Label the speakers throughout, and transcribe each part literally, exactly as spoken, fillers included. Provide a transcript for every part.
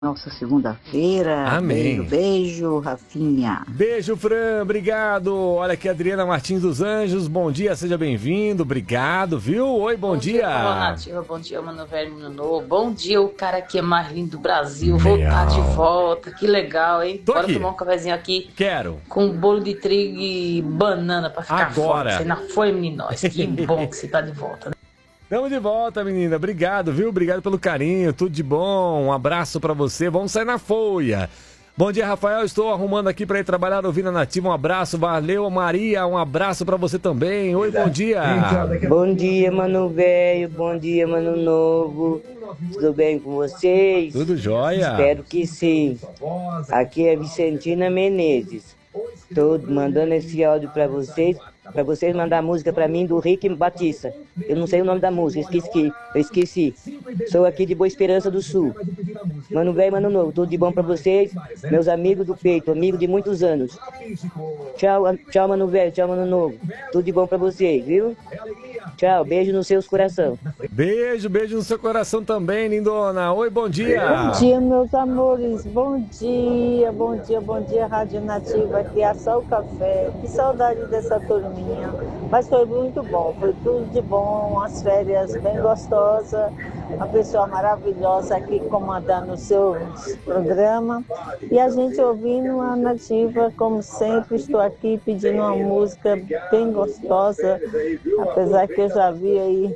Speaker 1: Nossa segunda-feira.
Speaker 2: Amém.
Speaker 1: Beijo, beijo, Rafinha.
Speaker 2: Beijo, Fran, obrigado. Olha aqui, Adriana Martins dos Anjos, bom dia, seja bem-vindo, obrigado, viu? Oi, bom, bom dia.
Speaker 3: Bom dia, Nativa, bom dia, Mano Velho, Mano Novo. Bom dia, o cara que é mais lindo do Brasil, voltar de volta, que legal, hein?
Speaker 2: Tô
Speaker 3: Bora
Speaker 2: aqui.
Speaker 3: tomar um cafezinho aqui.
Speaker 2: Quero.
Speaker 3: Com bolo de trigo e banana pra ficar
Speaker 2: Agora.
Speaker 3: forte. Você não foi, meninos? Que bom que você tá de volta, né?
Speaker 2: Tamo de volta, menina. Obrigado, viu? Obrigado pelo carinho. Tudo de bom. Um abraço pra você. Vamos sair na folha. Bom dia, Rafael. Estou arrumando aqui pra ir trabalhar ouvindo a Nativa. Um abraço. Valeu, Maria. Um abraço pra você também. Oi, bom dia.
Speaker 4: Bom dia, Mano Velho. Bom dia, Mano Novo. Tudo bem com vocês?
Speaker 2: Tudo jóia.
Speaker 4: Espero que sim. Aqui é Vicentina Menezes. Estou mandando esse áudio pra vocês. Para vocês mandar música para mim do Rick Batista. Eu não sei o nome da música, esqueci. Eu esqueci. Sou aqui de Boa Esperança do Sul. Mano Velho, Mano Novo, tudo de bom para vocês. Meus amigos do peito, amigos de muitos anos. Tchau, tchau, Mano Velho, tchau, Mano Novo. Tudo de bom para vocês, viu? Tchau, beijo nos seus coração.
Speaker 2: Beijo, beijo no seu coração também, lindona. Oi, bom dia.
Speaker 5: Bom dia, meus amores. Bom dia, bom dia, bom dia, Rádio Nativa. Aqui é só o café. Que saudade dessa turminha. Mas foi muito bom, foi tudo de bom. As férias bem gostosas. Uma pessoa maravilhosa aqui comandando o seu programa. E a gente ouvindo a Nativa, como sempre. Estou aqui pedindo uma música bem gostosa. Apesar que eu já vi aí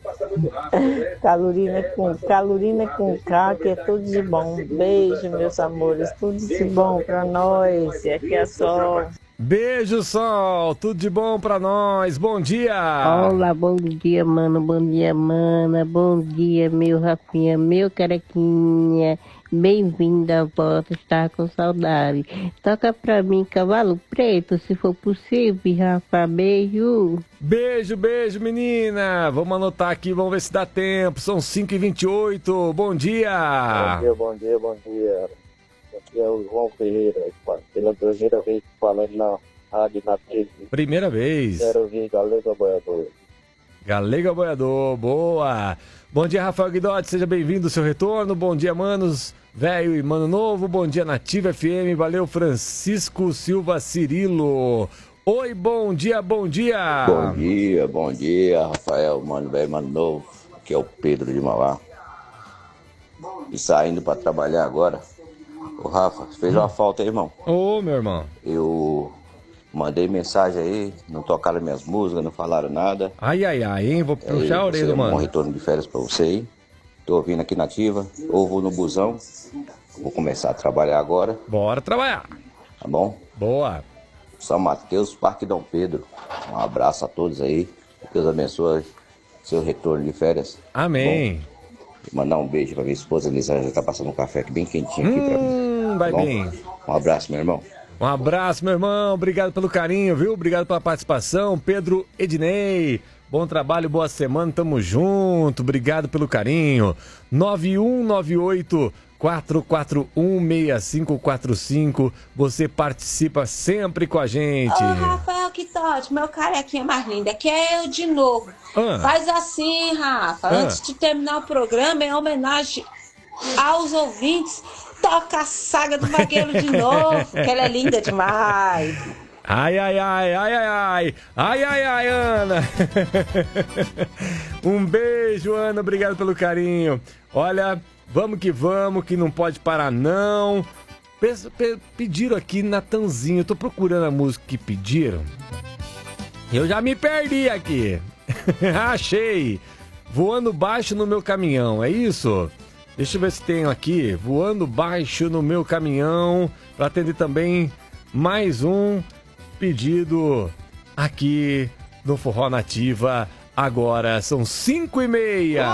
Speaker 5: calorina com, calorina com K, que é tudo de bom. Beijo, meus amores, tudo de bom pra nós. E aqui é Sol.
Speaker 2: Beijo, Sol, tudo de bom pra nós. Bom dia.
Speaker 6: Olá, bom dia, mano, bom dia, mana. Bom dia, meu Rafinha, meu carequinha. Bem-vinda à volta, está com saudade. Toca pra mim, Cavalo Preto, se for possível, Rafa. Beijo.
Speaker 2: Beijo, beijo, menina. Vamos anotar aqui, vamos ver se dá tempo. São cinco e vinte e oito. Bom dia.
Speaker 7: Bom dia, bom dia, bom dia. Aqui é o João Ferreira, pela primeira vez falando na Rádio Nativa.
Speaker 2: Primeira vez.
Speaker 7: Quero ouvir Galega Boiador.
Speaker 2: Galega Boiador, boa. Bom dia, Rafael Guidotti, seja bem-vindo ao seu retorno. Bom dia, manos, velho e mano novo. Bom dia, Nativa F M. Valeu, Francisco Silva Cirilo. Oi, bom dia, bom dia.
Speaker 8: Bom dia, bom dia, Rafael, mano velho, mano novo. Aqui é o Pedro de Mauá. E saindo para trabalhar agora. Ô, Rafa, fez uma falta aí, irmão.
Speaker 2: Ô, meu irmão.
Speaker 8: Eu mandei mensagem aí, não tocaram minhas músicas, não falaram nada.
Speaker 2: Ai, ai, ai, hein? Vou puxar a orelha, mano.
Speaker 8: Um bom retorno de férias pra você aí. Tô ouvindo aqui Nativa, ou vou no busão. Vou começar a trabalhar agora.
Speaker 2: Bora trabalhar.
Speaker 8: Tá bom?
Speaker 2: Boa.
Speaker 8: São Mateus, Parque Dom Pedro. Um abraço a todos aí. Que Deus abençoe seu retorno de férias.
Speaker 2: Amém.
Speaker 8: Bom, mandar um beijo pra minha esposa, Elisa, já tá passando um café aqui bem quentinho aqui
Speaker 2: hum,
Speaker 8: pra mim.
Speaker 2: Vai
Speaker 8: tá
Speaker 2: bem.
Speaker 8: Um abraço, meu irmão.
Speaker 2: Um abraço, meu irmão. Obrigado pelo carinho, viu? Obrigado pela participação. Pedro Ednei. Bom trabalho, boa semana. Tamo junto. Obrigado pelo carinho. nove um nove oito, quatro quatro um, seis cinco quatro cinco. Você participa sempre com a gente.
Speaker 9: Ô, Rafael Guidotti, meu carequinha mais linda. Aqui é eu de novo.
Speaker 2: Ah.
Speaker 9: Faz assim, Rafa.
Speaker 2: Ah.
Speaker 9: Antes de terminar o programa, em homenagem aos ouvintes, toca a saga do vaqueiro de novo, que ela é linda demais.
Speaker 2: Ai, ai, ai, ai, ai, ai, ai, ai, ai, Ana. Um beijo, Ana, obrigado pelo carinho. Olha, vamos que vamos, que não pode parar não. Pediram aqui Natanzinho, eu tô procurando a música que pediram. Eu já me perdi aqui. Achei. Voando baixo no meu caminhão, é isso? Deixa eu ver se tenho aqui. Voando baixo no meu caminhão. Para atender também mais um pedido aqui no Forró Nativa. Agora são cinco e meia.